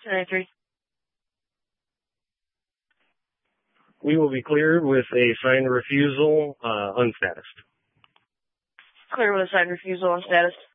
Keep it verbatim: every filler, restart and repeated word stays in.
ten ninety-three. We will be cleared with a signed refusal, uh, unstatused. Clear with a signed refusal on status.